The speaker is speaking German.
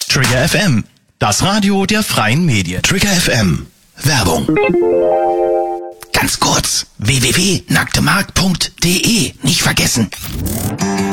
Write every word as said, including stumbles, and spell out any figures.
Trigger F M, das Radio der freien Medien. Trigger F M. Werbung. Ganz kurz. w w w punkt nacktemarkt punkt de. Nicht vergessen.